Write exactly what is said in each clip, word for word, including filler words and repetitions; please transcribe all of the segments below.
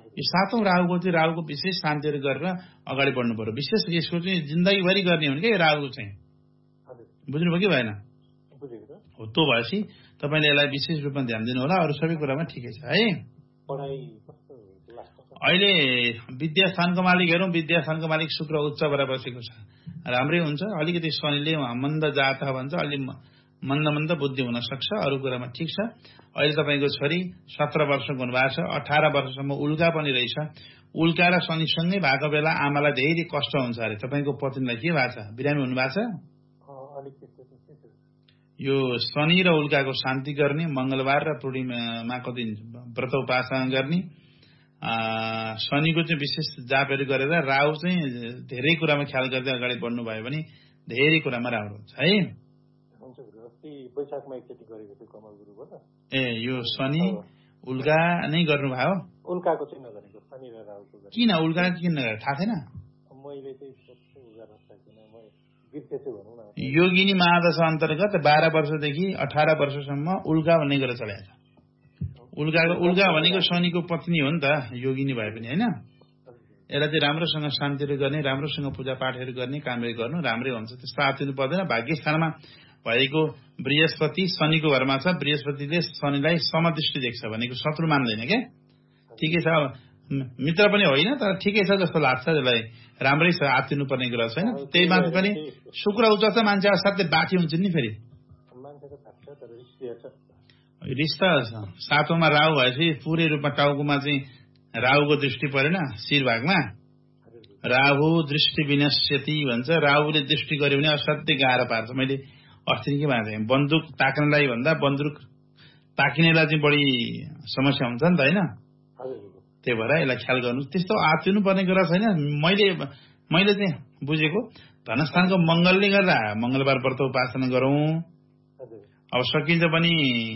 यो सातौं राहुको चाहिँ राहुको विशेष शान्तिहरू गरेर अगाडि बढ्नु पर्यो। विशेष यसको चाहिँ जिन्दगीभरि गर्ने हो कि यो राहुको चाहिँ बुझ्नुभयो कि भएन? हो त्यो भएपछि तपाईँले यसलाई विशेष रूपमा ध्यान दिनु होला। अरू सबै कुरामा ठिकै छ है। अहिले विद्यास्थानको मालिक हेरौँ, विद्यास्थानको मालिक शुक्र उच्च भएर बसेको छ, राम्रै हुन्छ। अलिकति शनिले मन्द जात भन्छ, अलि मन्द मन्द बुद्धि हुन सक्छ, अरू कुरामा ठिक छ। अहिले तपाईँको छोरी सत्र वर्षको हुनुभएको छ, अठार वर्षसम्म उल्का पनि रहेछ। उल्का र शनिसँगै भएको बेला आमालाई धेरै कष्ट हुन्छ अरे। तपाईँको पत्नीलाई के भएको छ? बिरामी हुनुभएको छ? यो शनि र उल्काको शान्ति गर्ने, मंगलबार र पूर्णिमाको दिन व्रत उपासना गर्ने, शनिको चाहिँ विशेष जापहरू गरेर राहु चाहिँ धेरै कुरामा ख्याल गर्दै अगाडि बढ्नु भयो भने धेरै कुरामा राम्रो हुन्छ है। ए यो शनि उल्का नै गर्नुभयो? उल्काको चाहिँ नगरेको, शनि र राहुको। किन उल्का किन नगरे थाहा छैन? मैले चाहिँ योगिनी महादशा अन्तर्गत बाह्र वर्षदेखि अठार वर्षसम्म उल्का भन्ने गरेर चलेको छ। उल्काको उल्का भनेको शनिको पत्नी हो नि त, योगिनी भए पनि होइन। यसलाई चाहिँ राम्रोसँग शान्तिहरू गर्ने, राम्रोसँग पूजापाठहरू गर्ने, कामहरू गर्नु राम्रै हुन्छ। त्यस्तो आत्तिनु पर्दैन। भाग्यस्थानमा भएको बृहस्पति शनिको घरमा छ, बृहस्पतिले शनिलाई समदृष्टि देख्छ भनेको शत्रु मान्दैन क्या। ठिकै छ, मित्र पनि होइन तर ठिकै छ जस्तो लाग्छ। यसलाई राम्रै छ, आत्तिनु पर्ने कुरा छैन। त्यही माथि पनि शुक्र उच्च छ, मान्छे असाध्यै बाठी हुन्छ नि। फेरि रिस्ता सातौंमा राहु भएपछि पुरै रूपमा टाउकोमा चाहिँ राहुको दृष्टि परेन, शिर भागमा। राहु दृष्टि विनश्यति भन्छ। राहुले दृष्टि गर्यो भने असाध्यै गाह्रो पार्छ। मैले अस्ति के भनेको थिएँ, बन्दुक ताक्नलाई भन्दा बन्दुक ताकिनेलाई चाहिँ बढी समस्या हुन्छ नि त होइन। त्यही भएर यसलाई ख्याल गर्नु। त्यस्तो आत्तिनु पर्ने कुरा छैन। मैले मैले चाहिँ बुझेको धनस्थानको मङ्गलले गर्दा मङ्गलबार व्रत उपासना गरौँ। अब सकिन्छ पनि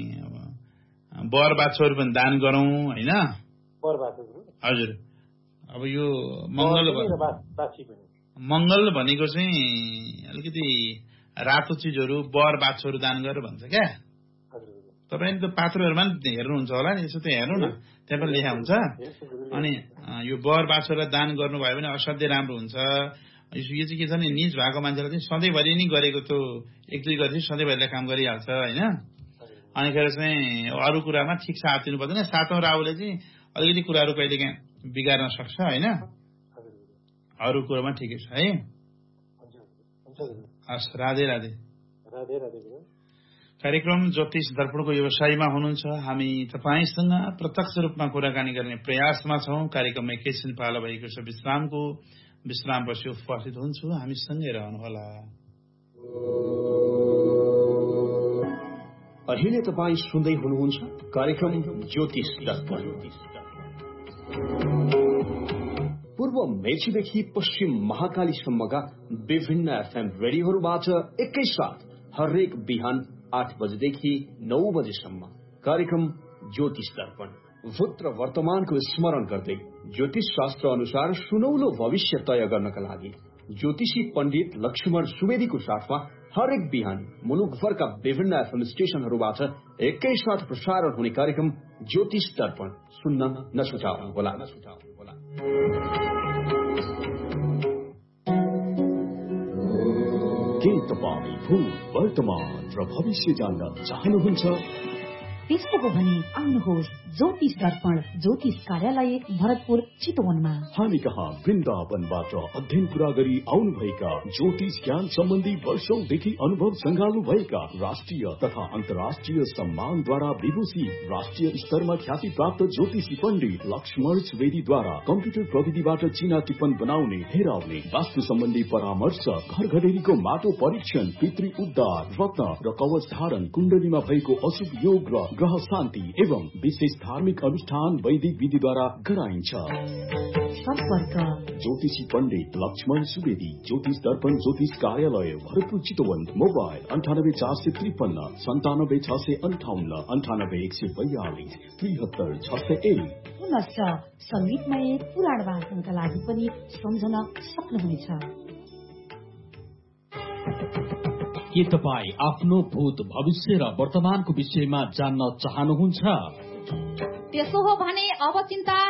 वर बाछोहरू पनि दान गरौँ होइन। हजुर, अब यो मङ्गल मङ्गल भनेको चाहिँ अलिकति रातो चिजहरू वर बाछोहरू दान गरेर भन्छ क्या। तपाईँले त पात्रोहरूमा पनि हेर्नुहुन्छ होला नि, यसो त हेर्नु न, त्यहाँ पनि लेखा हुन्छ। अनि यो वर बाछोलाई दान गर्नुभयो भने असाध्यै राम्रो हुन्छ। यो चाहिँ के छ नि, निज भएको मान्छेलाई चाहिँ सधैँभरि नै गरेको त्यो एक दुई गरी सधैँभरिलाई काम गरिहाल्छ होइन। अनि फेरि चाहिँ अरू कुरामा ठिक छ, आत्तिनु पर्दैन। सातौं राहुले चाहिँ अलिकति कुराहरू कहिले काहीँ बिगार्न सक्छ होइन। अरू कुरामा ठिकै छ है। हस्, राधे राधे। कार्यक्रम ज्योतिष दर्पणको व्यवसायमा हुनुहुन्छ। हामी तपाईसँग प्रत्यक्ष रूपमा कुराकानी गर्ने प्रयासमा छौं। कार्यक्रममा एकैछिन पालो भएको छ विश्रामको। विश्रामपछि उपस्थित हुन्छु, हामी सँगै रहनुहोला। अहिले तपाईँ सुन्दै हुनुहुन्छ कार्यक्रम ज्योतिष दर्पण। पूर्व मेचीदेखि पश्चिम महाकालीसम्मका विभिन्न एफएम रेडियोहरूबाट एकैसाथ हरेक बिहान आठ बजेदेखि नौ बजेसम्म कार्यक्रम ज्योतिष दर्पण। भूत र वर्तमानको स्मरण गर्दै ज्योतिष शास्त्र अनुसार सुनौलो भविष्य तय गर्नका लागि ज्योतिषी पण्डित लक्ष्मण सुवेदीको साथमा हरेक बिहान मुलुकभरका विभिन्न एफएम स्टेशनहरूबाट एकैसाथ प्रसारण हुने कार्यक्रम ज्योतिष दर्पण सुन्न नछुटाउनुहोला। के तपाईँ भूत वर्तमान र भविष्य जान्न चाहनुहुन्छ? त्यस्तो हो भने आउनुहोस् ज्योतिष दर्पण ज्योतिष कार्यालय भरतपुर चितवनमा। हामी कहाँ वृन्दावनबाट अध्ययन पुरा गरी आउनुभएका ज्योतिष ज्ञान सम्बन्धी वर्षौंदेखि अनुभव संगाल्नु भएका राष्ट्रिय तथा अन्तर्राष्ट्रिय सम्मानद्वारा विभूषित राष्ट्रिय स्तरमा ख्याति प्राप्त ज्योतिषी पण्डित लक्ष्मण सुवेदीद्वारा कम्प्युटर प्रविधिबाट चिना टिप्पण बनाउने, हेराउने, वास्तु सम्बन्धी परामर्श, घर घडेरीको माटो परीक्षण, पितृ उद्धार, रत्न र कवच धारण, कुण्डलीमा भएको अशुभ योग र ग्रह शान्ति एवं विशेष धार्मिक अनुष्ठान वैदिक विधिद्वारा गराइन्छ। सम्पर्क ज्योतिषी पण्डित लक्ष्मण सुवेदी, ज्योतिष दर्पण ज्योतिष कार्यालय भरतपुर चितवन। मोबाइल अन्ठानब्बे चार सय त्रिपन्न सन्तानब्बे छ सय अन्ठाउन्न अन्ठानब्बे एक सय बयालिस त्रिहत्तर छ सय एक। पुनश्च संगीतमय पुराण वाचनका लागि पनि सम्झन सक्नुहुनेछ। के तपाईँ आफ्नो भूत भविष्य र वर्तमानको विषयमा जान्न चाहनुहुन्छ? त्यसो हो भने अब चिन्ता